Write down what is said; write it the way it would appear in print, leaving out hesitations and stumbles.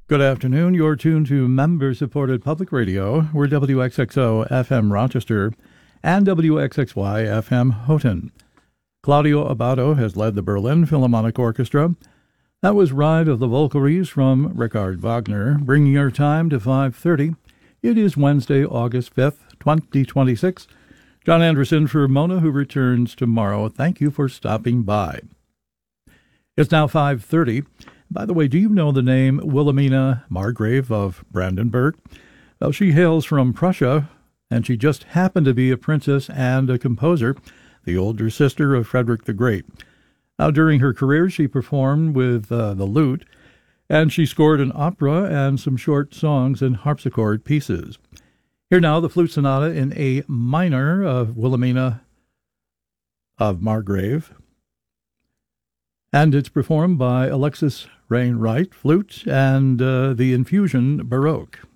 Good afternoon. You're tuned to member-supported public radio. We're WXXO FM Rochester and WXXY FM Houghton. Claudio Abbado has led the Berlin Philharmonic Orchestra. That was Ride of the Valkyries from Richard Wagner, bringing our time to 5:30. It is Wednesday, August 5th, 2026. John Anderson for Mona, who returns tomorrow. Thank you for stopping by. It's now 5:30. By the way, do you know the name Wilhelmina Margrave of Brandenburg? Well, she hails from Prussia, and she just happened to be a princess and a composer, the older sister of Frederick the Great. Now, during her career, she performed with the lute, and she scored an opera and some short songs and harpsichord pieces. Here now, the flute sonata in A minor of Wilhelmina of Margrave, and it's performed by Alexis Wainwright, flute, and the Infusion Baroque.